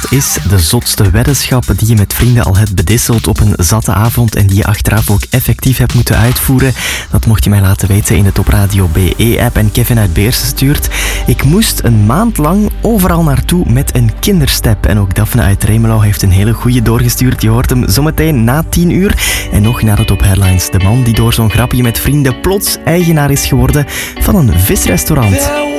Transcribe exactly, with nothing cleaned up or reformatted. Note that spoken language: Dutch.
Wat is de zotste weddenschap die je met vrienden al hebt bedisseld op een zatte avond en die je achteraf ook effectief hebt moeten uitvoeren? Dat mocht je mij laten weten in de Top Radio B E-app. En Kevin uit Beersen stuurt: ik moest een maand lang overal naartoe met een kinderstep. En ook Daphne uit Remelo heeft een hele goeie doorgestuurd. Je hoort hem zometeen na tien uur. En nog naar de Top Headlines. De man die door zo'n grapje met vrienden plots eigenaar is geworden van een visrestaurant.